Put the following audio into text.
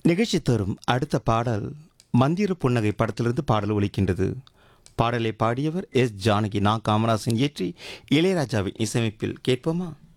நிகழ்ச்சி தரும் அடுத்த பாடல் மந்திர புன்னகை படத்திலிருந்து பாடல் ஒலிக்கின்றது. பாடலை பாடியவர் எஸ். ஜானகி. காமராசன் இயற்றி இளையராஜாவின் இசையமைப்பில் கேட்போமா?